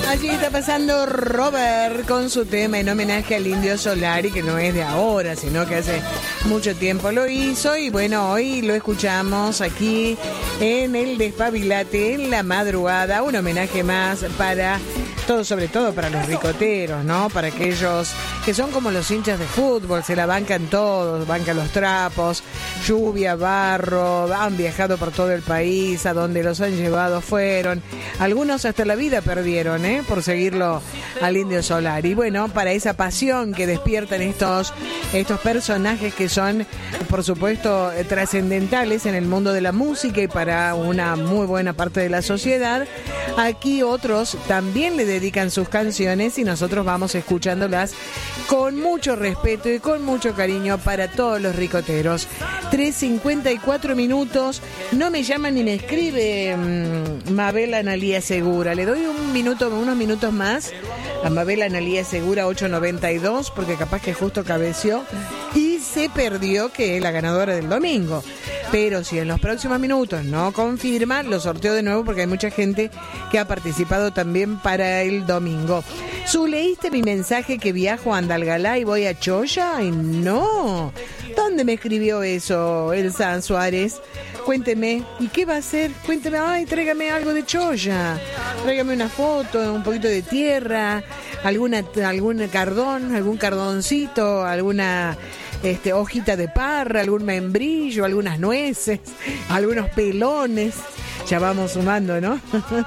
Allí está pasando Robert con su tema en homenaje al Indio Solari, que no es de ahora, sino que hace mucho tiempo lo hizo. Y bueno, hoy lo escuchamos aquí en el Despabilate, en la madrugada. Un homenaje más para todos, sobre todo para los ricoteros, ¿no? Para aquellos que son como los hinchas de fútbol, se la bancan todos, bancan los trapos, lluvia, barro, han viajado por todo el país, a donde los han llevado fueron. Algunos hasta la vida perdieron, por seguirlo al Indio Solari. Y bueno, para esa pasión que despiertan estos personajes que son, por supuesto, trascendentales en el mundo de la música y para una muy buena parte de la sociedad, aquí otros también le dedican sus canciones y nosotros vamos escuchándolas con mucho respeto y con mucho cariño para todos los ricoteros. 3:54 minutos. No me llama ni me escribe Mabel Analía Segura. Le doy unos minutos más a Mabel Analía Segura, 8:92, porque capaz que justo cabeció y se perdió que es la ganadora del domingo. Pero si en los próximos minutos no confirma, lo sorteo de nuevo porque hay mucha gente que ha participado también para el domingo. ¿Leíste mi mensaje que viajo a Andalgalá y voy a Choya? ¡Ay, no! ¿Dónde me escribió eso Elsa Suárez? Cuénteme, ¿y qué va a hacer? Cuénteme, ay, tráigame algo de Choya. Tráigame una foto, un poquito de tierra, algún cardón, algún cardoncito, alguna hojita de parra, algún membrillo, algunas nueces, algunos pelones. Ya vamos sumando, ¿no?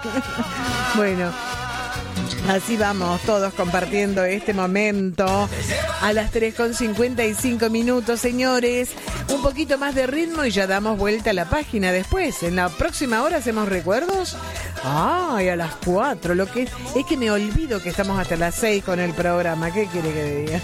Bueno, así vamos todos compartiendo este momento a las 3:55 minutos, señores. Un poquito más de ritmo y ya damos vuelta a la página después. En la próxima hora hacemos recuerdos. Ay, a las 4. Lo que es que me olvido que estamos hasta las 6 con el programa. ¿Qué quiere que diga?